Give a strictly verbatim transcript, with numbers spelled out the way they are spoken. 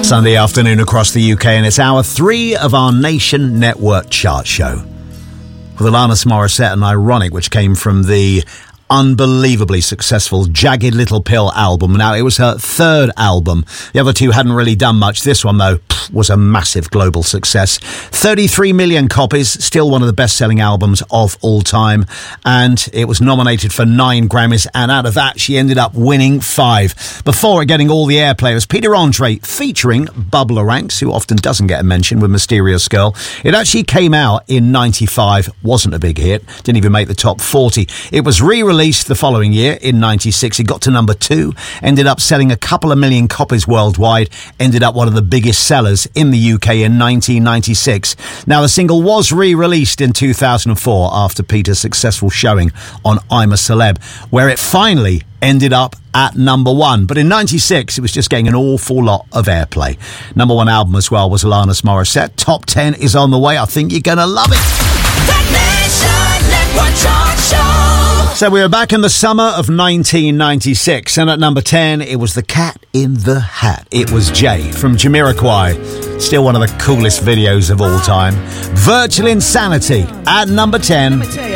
Sunday afternoon across the U K, and it's hour three of our Nation Network chart show. With Alanis Morissette and Ironic, which came from the unbelievably successful Jagged Little Pill album. Now, it was her third album. The other two hadn't really done much. This one, though, was a massive global success. thirty-three million copies, still one of the best-selling albums of all time. And it was nominated for nine Grammys, and out of that, she ended up winning five. Before it getting all the airplay, it was Peter Andre featuring Bubba Ranks, who often doesn't get a mention, with Mysterious Girl. It actually came out in ninety-five, wasn't a big hit, didn't even make the top forty. It was re-released the following year in ninety-six. It got to number two, ended up selling a couple of million copies worldwide, ended up one of the biggest sellers in the U K in nineteen ninety-six. Now, the single was re-released in two thousand four after Peter's successful showing on I'm a Celeb, where it finally ended up at number one. But in ninety-six, it was just getting an awful lot of airplay. Number one album as well was Alanis Morissette. Top ten is on the way. I think you're going to love it. The Nation Network Chart Show. So we were back in the summer of nineteen ninety-six, and at number ten, it was The Cat in the Hat. It was Jay from Jamiroquai. Still one of the coolest videos of all time. Virtual Insanity at number ten.